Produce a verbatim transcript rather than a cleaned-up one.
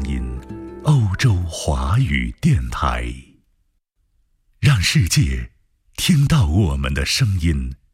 音，欧洲华语电台。让世界听到我们的声音。